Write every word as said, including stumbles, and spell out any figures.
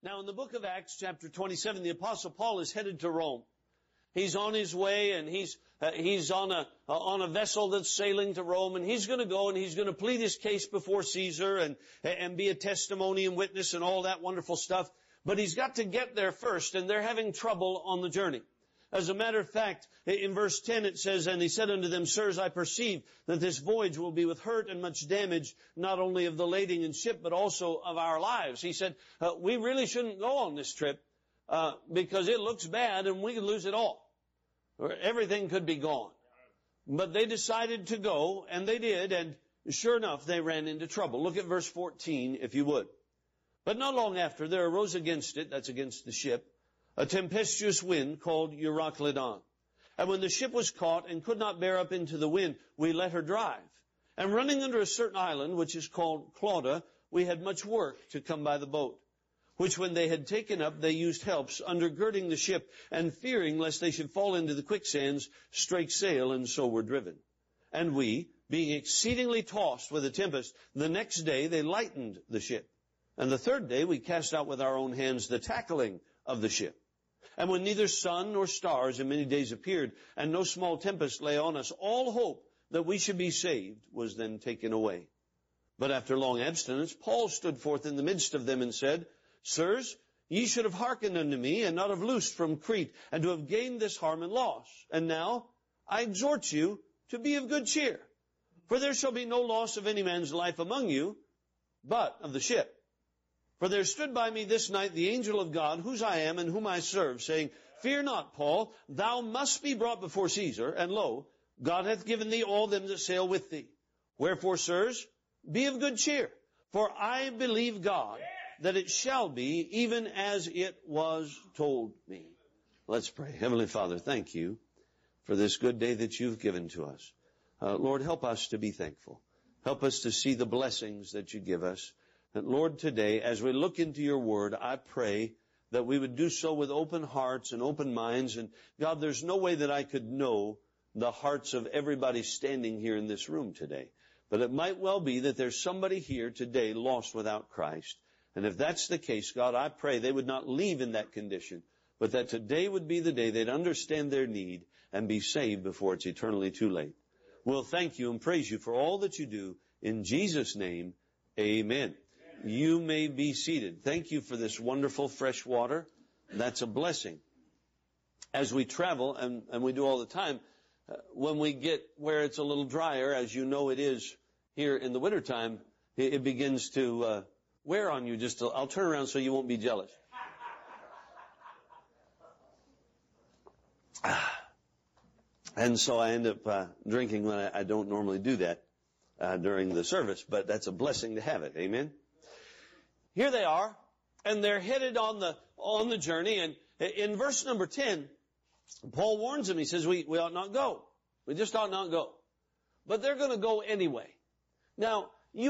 Now in the book of Acts, chapter twenty-seven, the Apostle Paul is headed to Rome. He's on his way, and he's uh, he's on a uh, on a vessel that's sailing to Rome, and he's going to go and he's going to plead his case before Caesar and and be a testimony and witness and all that wonderful stuff. But he's got to get there first, and they're having trouble on the journey. As a matter of fact, in verse ten it says, "And he said unto them, Sirs, I perceive that this voyage will be with hurt and much damage, not only of the lading and ship, but also of our lives." He said, uh, we really shouldn't go on this trip, uh, because it looks bad and we could lose it all. Or everything could be gone. But they decided to go, and they did, and sure enough, they ran into trouble. Look at verse fourteen, if you would. "But not long after, there arose against it," that's against the ship, "a tempestuous wind called Euroclydon. And when the ship was caught and could not bear up into the wind, we let her drive. And running under a certain island, which is called Clauda, we had much work to come by the boat. Which when they had taken up, they used helps, undergirding the ship, and fearing lest they should fall into the quicksands, strake sail, and so were driven. And we, being exceedingly tossed with a tempest, the next day they lightened the ship. And the third day we cast out with our own hands the tackling of the ship. And when neither sun nor stars in many days appeared, and no small tempest lay on us, all hope that we should be saved was then taken away. But after long abstinence, Paul stood forth in the midst of them and said, Sirs, ye should have hearkened unto me, and not have loosed from Crete, and to have gained this harm and loss. And now I exhort you to be of good cheer. For there shall be no loss of any man's life among you, but of the ship. For there stood by me this night the angel of God, whose I am and whom I serve, saying, Fear not, Paul, thou must be brought before Caesar, and lo, God hath given thee all them that sail with thee. Wherefore, sirs, be of good cheer, for I believe God, that it shall be even as it was told me." Let's pray. Heavenly Father, thank you for this good day that you've given to us. Uh, Lord, help us to be thankful. Help us to see the blessings that you give us. And Lord, today, as we look into your word, I pray that we would do so with open hearts and open minds. And God, there's no way that I could know the hearts of everybody standing here in this room today. But it might well be that there's somebody here today lost without Christ. And if that's the case, God, I pray they would not leave in that condition, but that today would be the day they'd understand their need and be saved before it's eternally too late. We'll thank you and praise you for all that you do. In Jesus' name, amen. You may be seated. Thank you for this wonderful fresh water. That's a blessing. As we travel, and, and we do all the time, uh, when we get where it's a little drier, as you know it is here in the wintertime, it, it begins to uh, wear on you. Just, a, I'll turn around so you won't be jealous. And so I end up uh, drinking when I, I don't normally do that uh, during the service, but that's a blessing to have it. Amen. Here they are, and they're headed on the on the journey. And in verse number ten, Paul warns them. He says, we, we ought not go. We just ought not go. But they're going to go anyway. Now,